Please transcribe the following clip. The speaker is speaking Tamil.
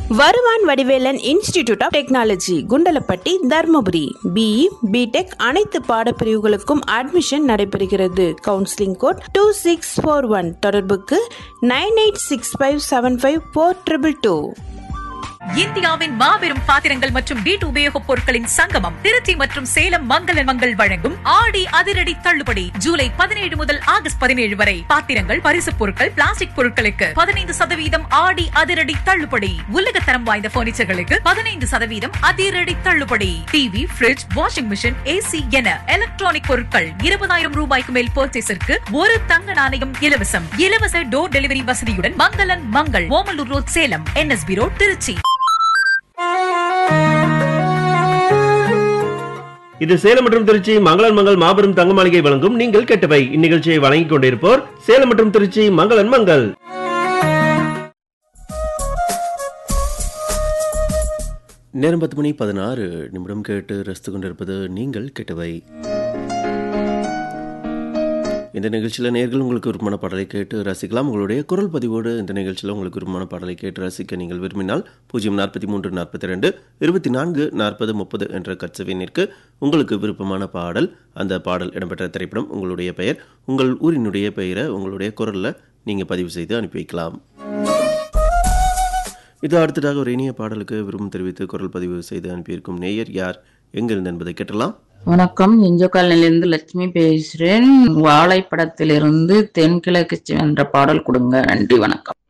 வருவான் Vadivelan institute of technology, Kundalapatti, Dharmapuri. BE, BTech அனைத்து பாடப்பிரிவுகளுக்கும் அட்மிஷன் நடைபெறுகிறது. Counselling code 2641. தொடர்புக்கு 9865754222. இந்தியாவின் மாபெரும் பாத்திரங்கள் மற்றும் வீட்டு உபயோகப் பொருட்களின் சங்கமம் திருச்சி மற்றும் சேலம் மங்களன் மங்கள் வழங்கும் ஆடி அதிரடி தள்ளுபடி ஜூலை 17 முதல் ஆகஸ்ட் 17 வரை. பாத்திரங்கள், பரிசுப் பொருட்கள், பிளாஸ்டிக் பொருட்களுக்கு 15% ஆடி அதிரடி தள்ளுபடி. உலகத்தரம் வாய்ந்த பர்னிச்சர்களுக்கு 15% அதிரடி தள்ளுபடி. TV, bridge, washing machine, AC என எலக்ட்ரானிக் பொருட்கள் 20,000 ரூபாய்க்கு மேல் பர்ச்சேஸிற்கு ஒரு தங்க நாணயம் இலவசம். இலவச டோர் டெலிவரி வசதியுடன் மங்களன் Mangal, Omalur road, Salem, NSB road, Trichy. இது சேலம் மற்றும் திருச்சி மங்களன் மங்கள் மாபெரும் தங்க மாளிகை வழங்கும் நீங்கள் கேட்டவை. இந்நிகழ்ச்சியை வழங்கிக் கொண்டிருப்போர் சேலம் மற்றும் திருச்சி மங்களன் மங்கள். நேரம் 10:16 கேட்டு ரசித்துக் கொண்டிருப்பது நீங்கள் கேட்டவை. இந்த நிகழ்ச்சியில் நேயர்கள் உங்களுக்கு விருப்பமான பாடலை கேட்டு ரசிக்கலாம். உங்களுடைய குரல் பதிவோடு இந்த நிகழ்ச்சியில் உங்களுக்கு விருப்பமான பாடலை கேட்டு ரசிக்க நீங்கள் விரும்பினால் 043 42 24 40 30 என்ற கட்சவினிற்கு உங்களுக்கு விருப்பமான பாடல், அந்த பாடல் இடம்பெற்ற திரைப்படம், உங்களுடைய பெயர், உங்கள் ஊரினுடைய பெயரை உங்களுடைய குரலில் நீங்கள் பதிவு செய்து அனுப்பி வைக்கலாம். இது அடுத்ததாக ஒரு இனிய பாடலுக்கு விருப்பம் தெரிவித்து குரல் பதிவு செய்து அனுப்பியிருக்கும் நேயர் யார், எங்கிருந்து என்பதை கேட்டலாம். வணக்கம், இருந்து லட்சுமி பேசுறேன். வாழை படத்திலிருந்து தென்கிழக்கு என்ற பாடல் கொடுங்க. நன்றி, வணக்கம்.